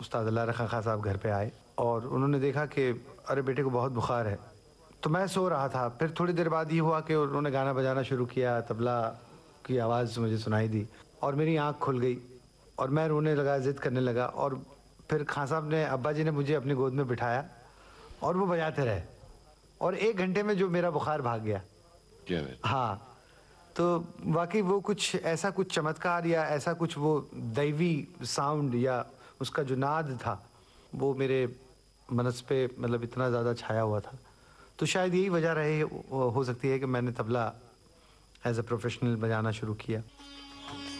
उस्ताद अल्लाह रखा खां साहब घर पे आए और उन्होंने देखा कि अरे बेटे को बहुत बुखार है। तो मैं सो रहा था, फिर थोड़ी देर बाद ये हुआ कि उन्होंने गाना बजाना शुरू किया, तबला की आवाज़ मुझे सुनाई दी और मेरी आँख खुल गई और मैं रोने लगा, ज़िद करने लगा और फिर खां साहब ने, अब्बा जी ने मुझे अपनी गोद में बिठाया और वो बजाते रहे और 1 घंटे में जो मेरा बुखार भाग गया। क्या बात! हाँ, तो वाक़ई वो कुछ ऐसा कुछ चमत्कार या ऐसा कुछ वो दैवी साउंड या उसका जो नाद था, वो मेरे मनस पे मतलब इतना ज़्यादा छाया हुआ था। तो शायद यही वजह रहे हो सकती है कि मैंने तबला एज़ अ प्रोफ़ेशनल बजाना शुरू किया।